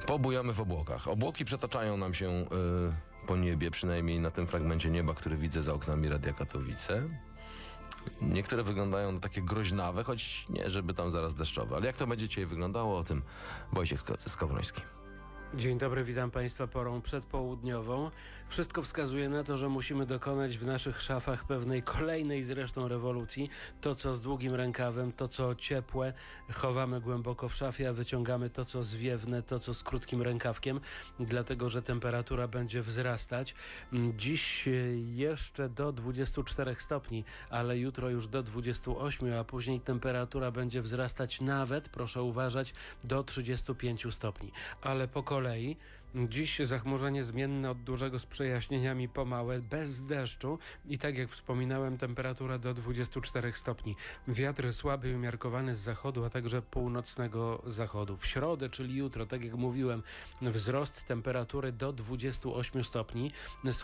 Pobujamy w obłokach. Obłoki przetaczają nam się po niebie, przynajmniej na tym fragmencie nieba, który widzę za oknami Radia Katowice. Niektóre wyglądają takie groźnawe, choć nie, żeby tam zaraz deszczowe. Ale jak to będzie dzisiaj wyglądało, o tym Wojciech Skowroński. Dzień dobry, witam Państwa porą przedpołudniową. Wszystko wskazuje na to, że musimy dokonać w naszych szafach pewnej kolejnej zresztą rewolucji. To, co z długim rękawem, to, co ciepłe, chowamy głęboko w szafie, a wyciągamy to, co zwiewne, to, co z krótkim rękawkiem, dlatego, że temperatura będzie wzrastać. Dziś jeszcze do 24 stopni, ale jutro już do 28, a później temperatura będzie wzrastać nawet, proszę uważać, do 35 stopni. Ale po kolei. Dziś zachmurzenie zmienne od dużego z przejaśnieniami po małe, bez deszczu i tak jak wspominałem, temperatura do 24 stopni. Wiatr słaby i umiarkowany z zachodu, a także północnego zachodu. W środę, czyli jutro, tak jak mówiłem, wzrost temperatury do 28 stopni.